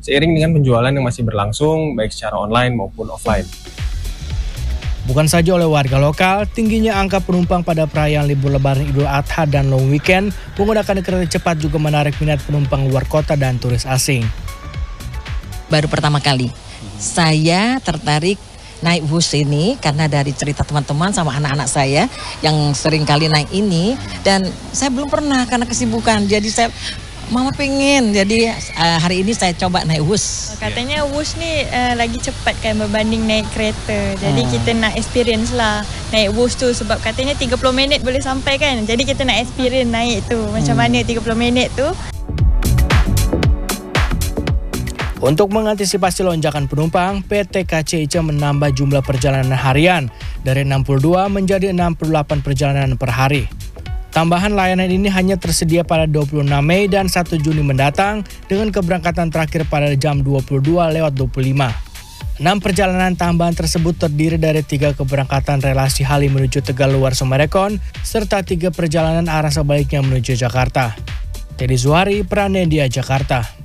seiring dengan penjualan yang masih berlangsung baik secara online maupun offline. Bukan saja oleh warga lokal, tingginya angka penumpang pada perayaan libur Lebaran Idul Adha dan long weekend menggunakan kereta cepat juga menarik minat penumpang luar kota dan turis asing. Baru pertama kali saya tertarik naik bus ini karena dari cerita teman-teman sama anak-anak saya yang sering kali naik ini, dan saya belum pernah karena kesibukan. Jadi Mama pengen, jadi hari ini saya coba naik bus. Katanya bus nih lagi cepat kan berbanding naik kereta. Jadi kita nak experience lah naik bus tu, sebab katanya 30 minit boleh sampai kan. Jadi kita nak experience naik tu, macam mana 30 minit tu. Untuk mengantisipasi lonjakan penumpang, PT KCIC menambah jumlah perjalanan harian dari 62 menjadi 68 perjalanan per hari. Tambahan layanan ini hanya tersedia pada 26 Mei dan 1 Juni mendatang dengan keberangkatan terakhir pada jam 22:25. 6 perjalanan tambahan tersebut terdiri dari 3 keberangkatan relasi Halim menuju Tegaluar Sumarekon serta 3 perjalanan arah sebaliknya menuju Jakarta. Teddy Zuhari, Pranedia, Jakarta.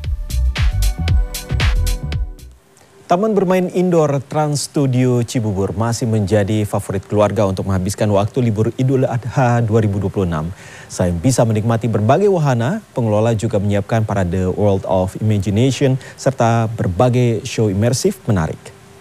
Taman bermain indoor Trans Studio Cibubur masih menjadi favorit keluarga untuk menghabiskan waktu libur Idul Adha 2026. Selain bisa menikmati berbagai wahana, pengelola juga menyiapkan parade World of Imagination serta berbagai show imersif menarik.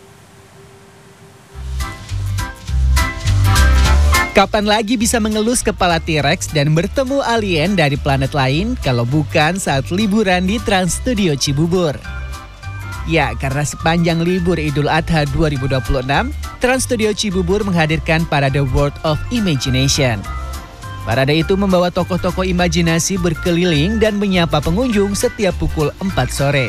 Kapan lagi bisa mengelus kepala T-Rex dan bertemu alien dari planet lain kalau bukan saat liburan di Trans Studio Cibubur? Ya, karena sepanjang libur Idul Adha 2026, Trans Studio Cibubur menghadirkan parade World of Imagination. Parade itu membawa tokoh-tokoh imajinasi berkeliling dan menyapa pengunjung setiap pukul 4 sore.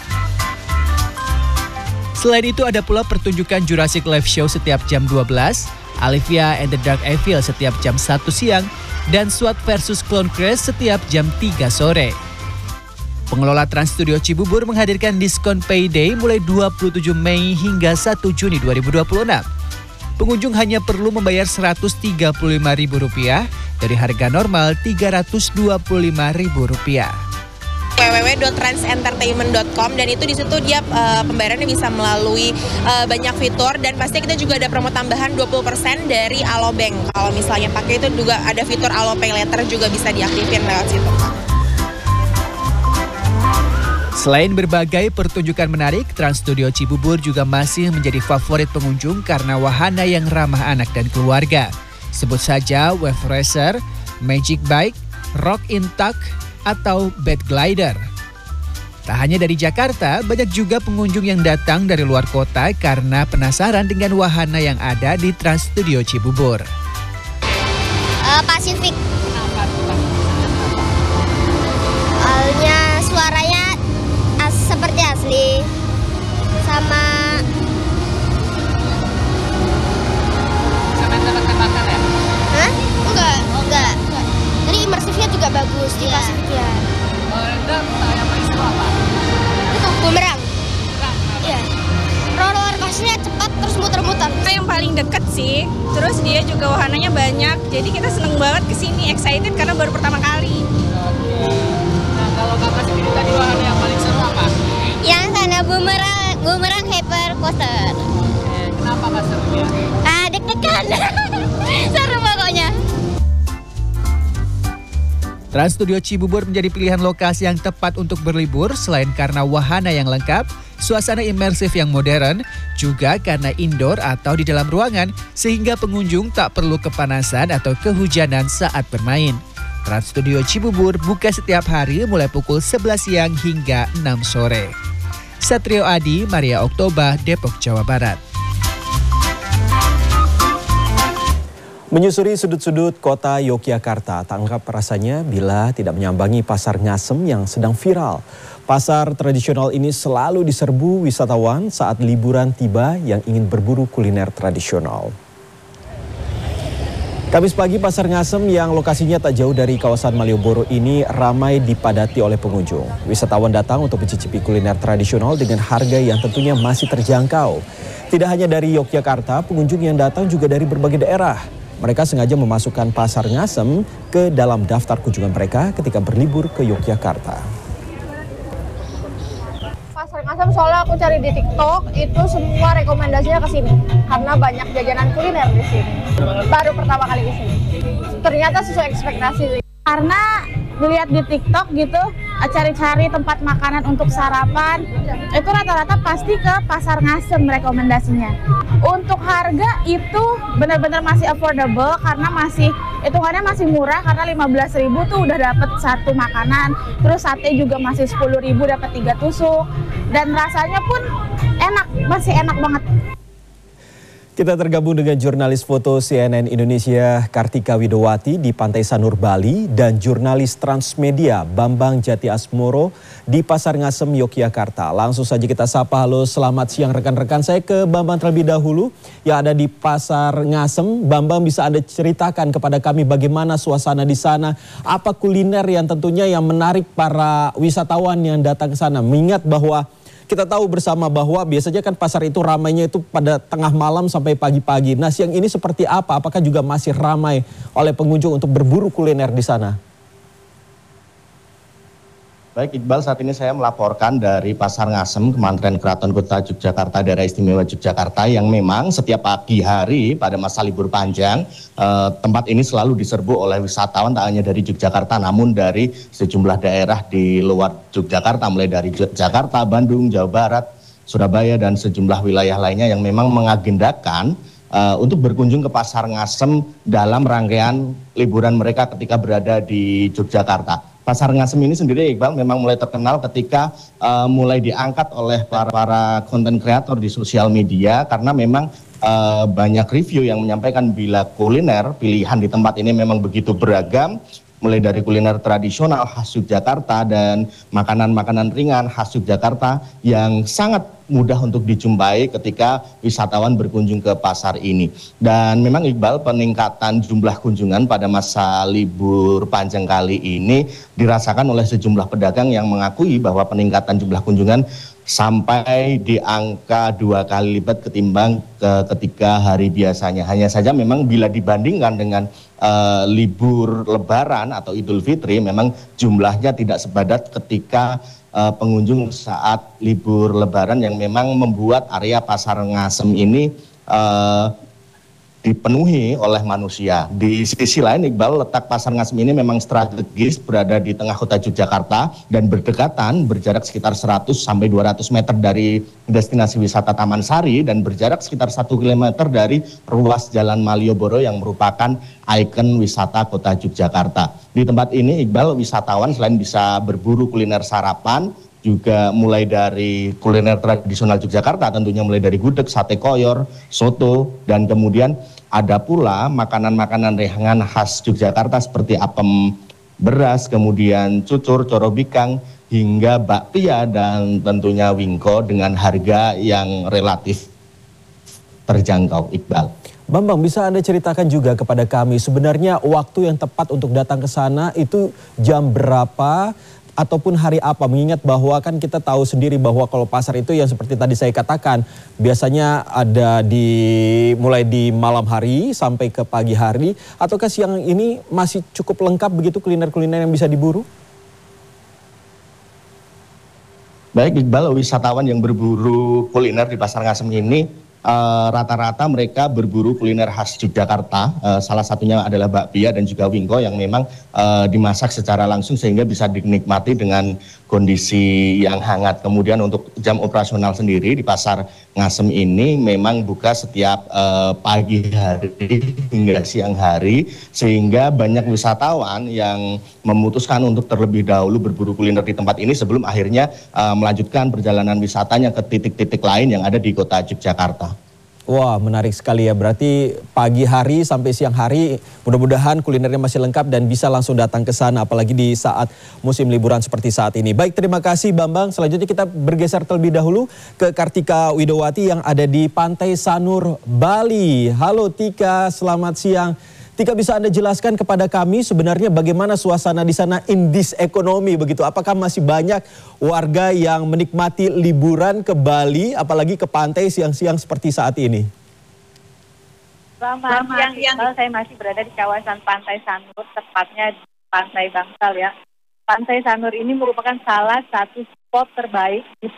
Selain itu ada pula pertunjukan Jurassic Live Show setiap jam 12, Alivia and the Dark Evil setiap jam 1 siang, dan SWAT versus Clone Crash setiap jam 3 sore. Pengelola Trans Studio Cibubur menghadirkan diskon payday mulai 27 Mei hingga 1 Juni 2026. Pengunjung hanya perlu membayar Rp135.000 dari harga normal Rp325.000. www.transentertainment.com, dan itu di situ dia pembayarannya bisa melalui banyak fitur, dan pasti kita juga ada promo tambahan 20% dari Alobank. Kalau misalnya pakai itu juga ada fitur Alopay Later juga bisa diaktifin lewat situ. Selain berbagai pertunjukan menarik, Trans Studio Cibubur juga masih menjadi favorit pengunjung karena wahana yang ramah anak dan keluarga. Sebut saja Wave Racer, Magic Bike, Rock in Tuck, atau Bed Glider. Tak hanya dari Jakarta, banyak juga pengunjung yang datang dari luar kota karena penasaran dengan wahana yang ada di Trans Studio Cibubur. Pasifik. Soalnya suaranya seperti asli, sama tebak-tebakan ya? Hah? Enggak. Jadi imersifnya juga bagus di Pasifiknya. Yang paling seru apa? Itu bumerang. Iya. Roller coasternya cepat terus muter-muter. Yang paling deket sih. Terus dia juga wahananya banyak. Jadi kita seneng banget kesini, excited karena baru pertama kali. Nah, kalau Kakak sendiri tadi wahana yang paling seru apa? Yang sana bumerang hyper coaster. Kenapa Kak serunya? Deg-degan. Seru pokoknya. Trans Studio Cibubur menjadi pilihan lokasi yang tepat untuk berlibur selain karena wahana yang lengkap, suasana imersif yang modern, juga karena indoor atau di dalam ruangan sehingga pengunjung tak perlu kepanasan atau kehujanan saat bermain. Trans Studio Cibubur buka setiap hari mulai pukul 11 siang hingga 6 sore. Satrio Adi, Maria Oktober, Depok, Jawa Barat. Menyusuri sudut-sudut kota Yogyakarta, tak lengkap rasanya bila tidak menyambangi Pasar Ngasem yang sedang viral. Pasar tradisional ini selalu diserbu wisatawan saat liburan tiba yang ingin berburu kuliner tradisional. Kamis pagi Pasar Ngasem yang lokasinya tak jauh dari kawasan Malioboro ini ramai dipadati oleh pengunjung. Wisatawan datang untuk mencicipi kuliner tradisional dengan harga yang tentunya masih terjangkau. Tidak hanya dari Yogyakarta, pengunjung yang datang juga dari berbagai daerah. Mereka sengaja memasukkan Pasar Ngasem ke dalam daftar kunjungan mereka ketika berlibur ke Yogyakarta. Pasar Ngasem soalnya aku cari di TikTok, itu semua rekomendasinya ke sini. Karena banyak jajanan kuliner di sini. Baru pertama kali ke sini. Ternyata sesuai ekspektasi sih. Karena lihat di TikTok gitu, cari-cari tempat makanan untuk sarapan, itu rata-rata pasti ke Pasar Ngasem rekomendasinya. Untuk harga itu benar-benar masih affordable karena hitungannya masih murah karena 15.000 tuh udah dapat satu makanan. Terus sate juga masih 10.000 dapat 3 tusuk dan rasanya pun enak, masih enak banget. Kita tergabung dengan jurnalis foto CNN Indonesia Kartika Widowati di Pantai Sanur, Bali dan jurnalis Transmedia Bambang Jati Asmoro di Pasar Ngasem, Yogyakarta. Langsung saja kita sapa, halo selamat siang rekan-rekan. Saya ke Bambang terlebih dahulu yang ada di Pasar Ngasem. Bambang, bisa Anda ceritakan kepada kami bagaimana suasana di sana? Apa kuliner yang tentunya yang menarik para wisatawan yang datang ke sana? Mengingat bahwa kita tahu bersama bahwa biasanya kan pasar itu ramainya itu pada tengah malam sampai pagi-pagi. Nah, siang ini seperti apa? Apakah juga masih ramai oleh pengunjung untuk berburu kuliner di sana? Baik Iqbal, saat ini saya melaporkan dari Pasar Ngasem, Kementerian Keraton Kota Yogyakarta, Daerah Istimewa Yogyakarta, yang memang setiap pagi hari pada masa libur panjang, tempat ini selalu diserbu oleh wisatawan tak hanya dari Yogyakarta namun dari sejumlah daerah di luar Yogyakarta, mulai dari Jakarta, Bandung, Jawa Barat, Surabaya, dan sejumlah wilayah lainnya yang memang mengagendakan untuk berkunjung ke Pasar Ngasem dalam rangkaian liburan mereka ketika berada di Yogyakarta. Pasar Ngasem ini sendiri, Iqbal, memang mulai terkenal ketika mulai diangkat oleh para konten kreator di sosial media karena memang banyak review yang menyampaikan bila kuliner pilihan di tempat ini memang begitu beragam, mulai dari kuliner tradisional khas Yogyakarta dan makanan-makanan ringan khas Yogyakarta yang sangat mudah untuk dijumpai ketika wisatawan berkunjung ke pasar ini. Dan memang Iqbal, peningkatan jumlah kunjungan pada masa libur panjang kali ini dirasakan oleh sejumlah pedagang yang mengakui bahwa peningkatan jumlah kunjungan sampai di angka 2 kali lipat ketimbang ketika hari biasanya. Hanya saja memang bila dibandingkan dengan libur Lebaran atau Idul Fitri, memang jumlahnya tidak sepadat ketika pengunjung saat libur Lebaran yang memang membuat area Pasar Ngasem ini dipenuhi oleh manusia. Di sisi lain, Iqbal, letak Pasar Ngasem ini memang strategis berada di tengah kota Yogyakarta dan berdekatan, berjarak sekitar 100 sampai 200 meter dari destinasi wisata Taman Sari dan berjarak sekitar 1 km dari ruas Jalan Malioboro yang merupakan ikon wisata kota Yogyakarta. Di tempat ini, Iqbal, wisatawan selain bisa berburu kuliner sarapan, juga mulai dari kuliner tradisional Yogyakarta, tentunya mulai dari gudeg, sate koyor, soto, dan kemudian ada pula makanan-makanan ringan khas Yogyakarta seperti apem beras, kemudian cucur, corobikang, hingga bakpia dan tentunya wingko dengan harga yang relatif terjangkau, Iqbal. Bambang, bisa Anda ceritakan juga kepada kami sebenarnya waktu yang tepat untuk datang ke sana itu jam berapa? Ataupun hari apa, mengingat bahwa kan kita tahu sendiri bahwa kalau pasar itu yang seperti tadi saya katakan biasanya ada mulai di malam hari sampai ke pagi hari, ataukah siang ini masih cukup lengkap begitu kuliner-kuliner yang bisa diburu? Baik Iqbal, wisatawan yang berburu kuliner di Pasar Ngasem ini rata-rata mereka berburu kuliner khas Yogyakarta, salah satunya adalah bakpia dan juga wingko yang memang dimasak secara langsung sehingga bisa dinikmati dengan kondisi yang hangat. Kemudian untuk jam operasional sendiri di Pasar Ngasem ini memang buka setiap pagi hari hingga siang hari, sehingga banyak wisatawan yang memutuskan untuk terlebih dahulu berburu kuliner di tempat ini sebelum akhirnya melanjutkan perjalanan wisatanya ke titik-titik lain yang ada di kota Yogyakarta. Wah, menarik sekali ya. Berarti pagi hari sampai siang hari mudah-mudahan kulinernya masih lengkap dan bisa langsung datang ke sana apalagi di saat musim liburan seperti saat ini. Baik, terima kasih Bambang. Selanjutnya kita bergeser terlebih dahulu ke Kartika Widowati yang ada di Pantai Sanur, Bali. Halo Tika, selamat siang. Tika, bisa Anda jelaskan kepada kami sebenarnya bagaimana suasana di sana in this economy begitu? Apakah masih banyak warga yang menikmati liburan ke Bali, apalagi ke pantai siang-siang seperti saat ini? Selamat siang, saya masih berada di kawasan Pantai Sanur, tepatnya di Pantai Bangsal ya. Pantai Sanur ini merupakan salah satu spot terbaik di